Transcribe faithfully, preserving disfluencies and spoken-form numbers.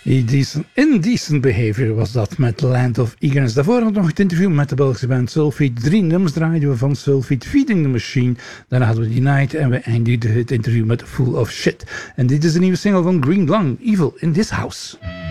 Indecent, indecent Behavior was dat met Land of Eagerness. Daarvoor hadden we nog het interview met de Belgische band Sulfide. Drie nummers draaiden we van Sulfide, Feeding the Machine. Daarna hadden we Unite en we eindigden het interview met Full of Shit. En dit is de nieuwe single van Green Lung, Evil in This House.